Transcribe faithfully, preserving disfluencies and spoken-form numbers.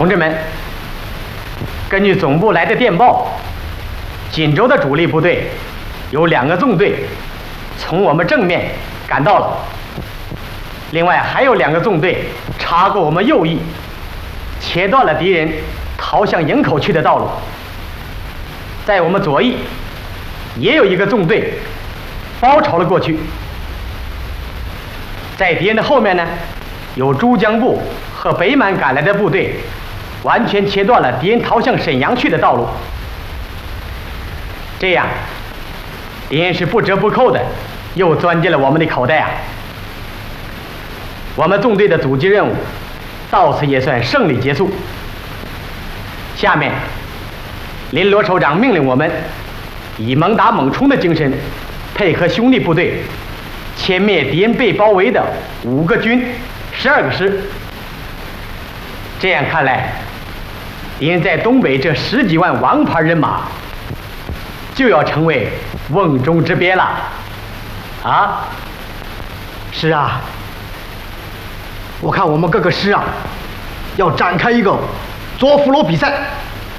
同志们，根据总部来的电报，锦州的主力部队有两个纵队从我们正面赶到了，另外还有两个纵队插过我们右翼，切断了敌人逃向营口去的道路。在我们左翼也有一个纵队包抄了过去。在敌人的后面呢，有珠江部和北满赶来的部队，完全切断了敌人逃向沈阳去的道路。这样，敌人是不折不扣的又钻进了我们的口袋啊！我们纵队的阻击任务到此也算胜利结束。下面，林罗首长命令我们以猛打猛冲的精神，配合兄弟部队，歼灭敌人被包围的五个军、十二个师。这样看来，敌人在东北这十几万王牌人马，就要成为瓮中之鳖了。啊？ 是啊。我看我们各个师啊，要展开一个捉俘虏比赛。